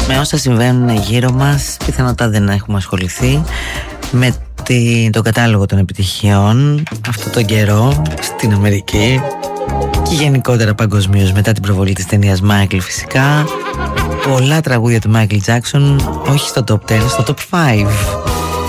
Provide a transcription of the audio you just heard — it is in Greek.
Με όσα συμβαίνουν γύρω μας, πιθανότατα δεν έχουμε ασχοληθεί με τον κατάλογο των επιτυχιών αυτό τον καιρό στην Αμερική και γενικότερα παγκοσμίως μετά την προβολή της ταινίας Michael φυσικά. Πολλά τραγούδια του Michael Jackson, όχι στο top 10, στο top 5.